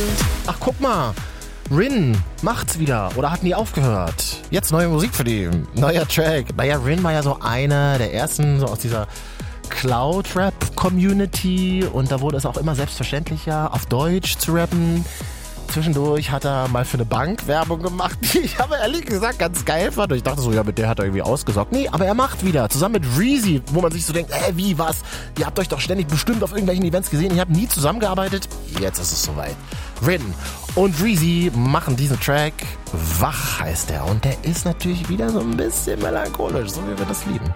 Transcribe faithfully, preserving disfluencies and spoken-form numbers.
ach guck mal, Rin macht's wieder oder hat nie aufgehört. Jetzt neue Musik für die, neuer Track. Naja, Rin war ja so einer der ersten so aus dieser Cloud-Rap-Community und da wurde es auch immer selbstverständlicher, auf Deutsch zu rappen. Zwischendurch hat er mal für eine Bank Werbung gemacht, die ich aber ehrlich gesagt ganz geil fand. Und ich dachte so, ja, mit der hat er irgendwie ausgesorgt. Nee, aber er macht wieder, zusammen mit Reezy, wo man sich so denkt, äh, wie, was? Ihr habt euch doch ständig bestimmt auf irgendwelchen Events gesehen, ihr habt nie zusammengearbeitet. Jetzt ist es soweit. Rin und Reezy machen diesen Track. Wach heißt der und der ist natürlich wieder so ein bisschen melancholisch, so wie wir das lieben.